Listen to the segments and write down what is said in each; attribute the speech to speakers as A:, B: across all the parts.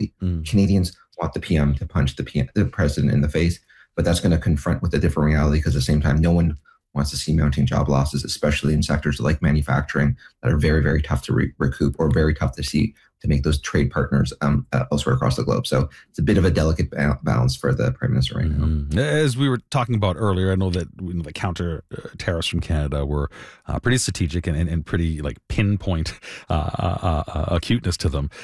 A: reality. Canadians want the PM to punch the president in the face, but that's going to confront with a different reality because at the same time, no one wants to see mounting job losses, especially in sectors like manufacturing that are very, very tough to recoup or very tough to see to make those trade partners elsewhere across the globe. So it's a bit of a delicate balance for the Prime Minister right now.
B: As we were talking about earlier, I know that the counter tariffs from Canada were pretty strategic and pretty like pinpoint acuteness to them.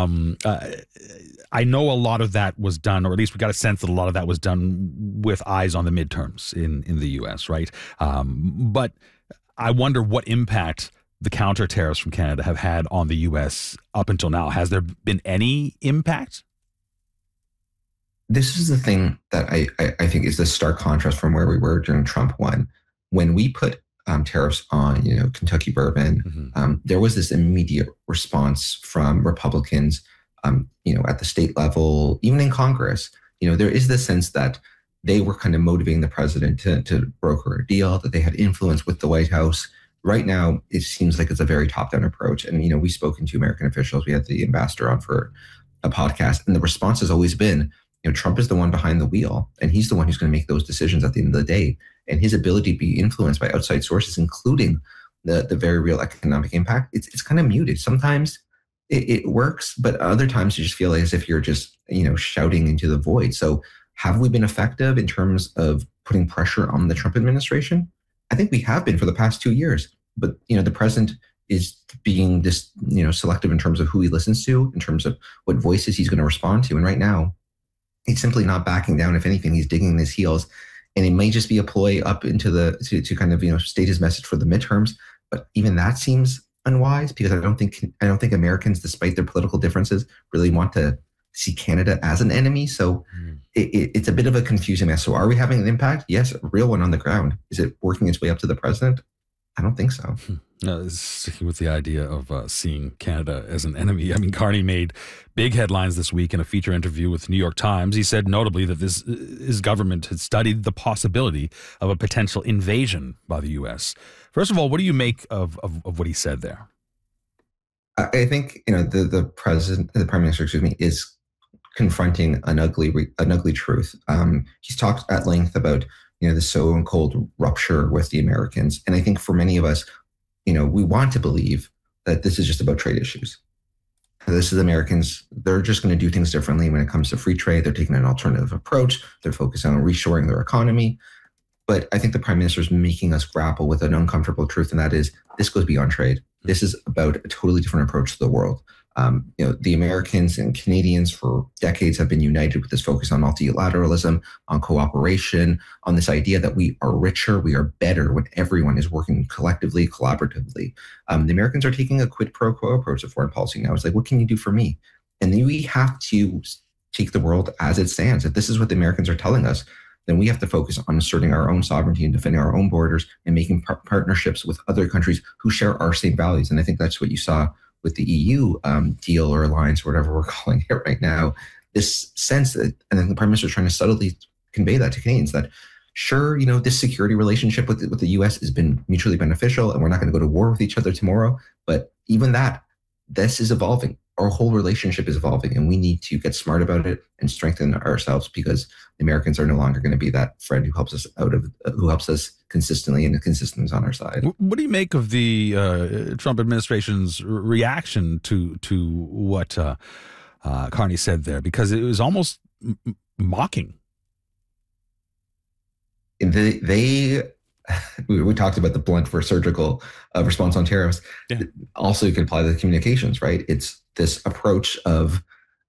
B: I know a lot of that was done, or at least we got a sense that a lot of that was done with eyes on the midterms in the U.S., right? But I wonder what impact the counter tariffs from Canada have had on the U.S. up until now. Has there been any impact?
A: This is the thing that I think is the stark contrast from where we were during Trump 1. When we put tariffs on, Kentucky bourbon, there was this immediate response from Republicans, at the state level, even in Congress. There is this sense that they were kind of motivating the president to broker a deal, that they had influence with the White House. Right now, it seems like it's a very top-down approach. And, we've spoken to American officials. We had the ambassador on for a podcast, and the response has always been, Trump is the one behind the wheel, and he's the one who's going to make those decisions at the end of the day. And his ability to be influenced by outside sources, including the very real economic impact, it's kind of muted. Sometimes it works, but other times you just feel as if you're just, shouting into the void. So have we been effective in terms of putting pressure on the Trump administration? I think we have been for the past 2 years, but, the president is being this, selective in terms of who he listens to, in terms of what voices he's going to respond to. And right now, he's simply not backing down. If anything, he's digging his heels. And it may just be a ploy up into to kind of, state his message for the midterms. But even that seems unwise because I don't think Americans, despite their political differences, really want to see Canada as an enemy. So it's a bit of a confusing mess. So are we having an impact? Yes, a real one on the ground. Is it working its way up to the president? I don't think so.
B: Sticking with the idea of seeing Canada as an enemy, I mean, Carney made big headlines this week in a feature interview with the New York Times. He said notably that his government had studied the possibility of a potential invasion by the U.S. First of all, what do you make of what he said there?
A: I think, the Prime Minister, is confronting an ugly truth. He's talked at length about the so-called rupture with the Americans. And I think for many of us, we want to believe that this is just about trade issues. This is Americans. They're just going to do things differently when it comes to free trade. They're taking an alternative approach. They're focused on reshoring their economy. But I think the Prime Minister is making us grapple with an uncomfortable truth, and that is this goes beyond trade. This is about a totally different approach to the world. The Americans and Canadians for decades have been united with this focus on multilateralism, on cooperation, on this idea that we are richer, we are better when everyone is working collectively, collaboratively. The Americans are taking a quid pro quo approach to foreign policy now. It's like, what can you do for me? And then we have to take the world as it stands. If this is what the Americans are telling us, then we have to focus on asserting our own sovereignty and defending our own borders and making partnerships with other countries who share our same values. And I think that's what you saw with the EU deal or alliance, or whatever we're calling it right now, this sense that, and then the Prime Minister is trying to subtly convey that to Canadians, that sure, this security relationship with the US has been mutually beneficial and we're not going to go to war with each other tomorrow. But even that, this is evolving. Our whole relationship is evolving and we need to get smart about it and strengthen ourselves because the Americans are no longer going to be that friend who helps us consistently, and the consistent is on our side.
B: What do you make of the Trump administration's reaction to what Carney said there? Because it was almost mocking.
A: We talked about the blunt for surgical response on tariffs. Yeah. Also, you can apply the communications, right? It's this approach of,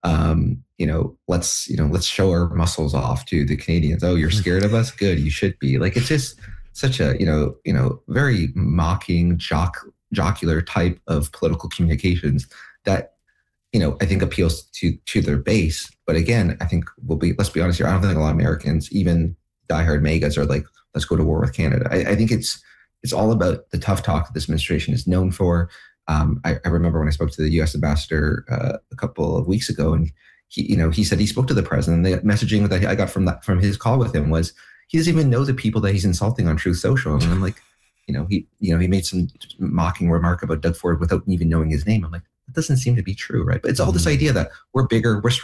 A: let's show our muscles off to the Canadians. Oh, you're scared of us? Good, you should be. Like, it's just such a, very mocking, jocular type of political communications that, I think appeals to their base. But again, I think let's be honest here. I don't think a lot of Americans, even diehard MAGAs, are like, let's go to war with Canada. I think it's all about the tough talk that this administration is known for. I remember when I spoke to the U.S. ambassador a couple of weeks ago, and he said he spoke to the president. The messaging that I got from his call with him was he doesn't even know the people that he's insulting on Truth Social. And I'm like, he made some mocking remark about Doug Ford without even knowing his name. I'm like, that doesn't seem to be true, right? But it's all this idea that we're bigger, we're